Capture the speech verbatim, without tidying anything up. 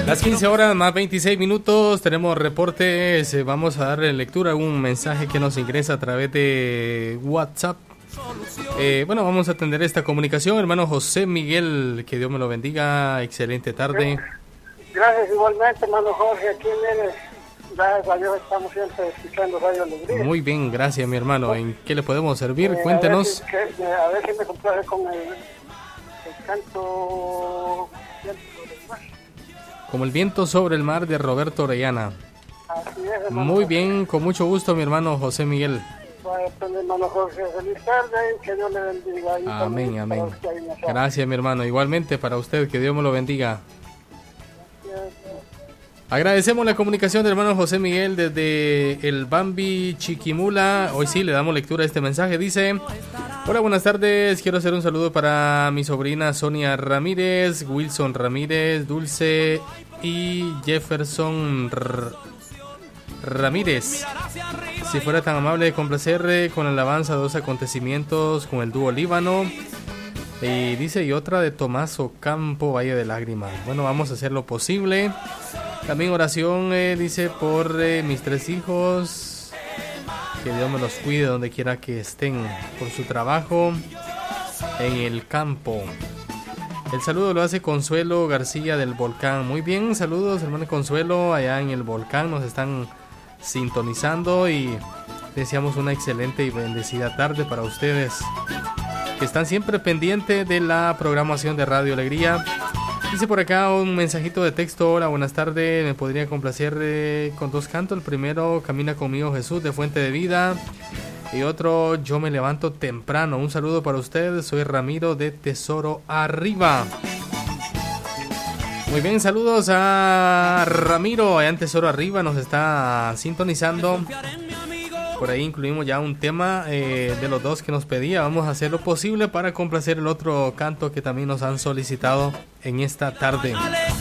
Las quince horas más veintiséis minutos, tenemos reportes, vamos a darle lectura a un mensaje que nos ingresa a través de WhatsApp. Eh, bueno, vamos a atender esta comunicación, hermano José Miguel, que Dios me lo bendiga, excelente tarde. Gracias igualmente, hermano Jorge, aquí en gracias a Dios estamos siempre escuchando Radio Alegría. Muy bien, gracias mi hermano, ¿en qué le podemos servir? Eh, Cuéntenos. A ver si, que, a ver si me complace con el, el canto Como el viento sobre el mar de Roberto Orellana. Así es, hermano. Muy bien, con mucho gusto mi hermano José Miguel. Bueno, pues, hermano Jorge, feliz tarde y que Dios le bendiga. Ahí amén, amén. usted, gracias mi hermano, igualmente para usted, que Dios me lo bendiga. Gracias. Agradecemos la comunicación del hermano José Miguel desde el Bambi Chiquimula. Hoy sí le damos lectura a este mensaje. Dice: hola, buenas tardes. Quiero hacer un saludo para mi sobrina Sonia Ramírez, Wilson Ramírez, Dulce y Jefferson R- Ramírez. Si fuera tan amable de complacer con la alabanza de dos acontecimientos con el dúo Líbano. Y dice, y otra de Tomás Ocampo, Valle de Lágrimas. Bueno, vamos a hacer lo posible. También oración, eh, dice, por eh, mis tres hijos. Que Dios me los cuide donde quiera que estén. Por su trabajo en el campo. El saludo lo hace Consuelo García del Volcán. Muy bien, saludos hermano Consuelo. Allá en el Volcán nos están sintonizando. Y deseamos una excelente y bendecida tarde para ustedes, que están siempre pendientes de la programación de Radio Alegría. Dice por acá un mensajito de texto: hola, buenas tardes, me podría complacer eh, con dos cantos. El primero, Camina conmigo Jesús, de Fuente de Vida. Y otro, Yo me levanto temprano. Un saludo para ustedes, soy Ramiro de Tesoro Arriba. Muy bien, saludos a Ramiro, allá en Tesoro Arriba, nos está sintonizando. Por ahí incluimos ya un tema eh, de los dos que nos pedía. Vamos a hacer lo posible para complacer el otro canto que también nos han solicitado en esta tarde.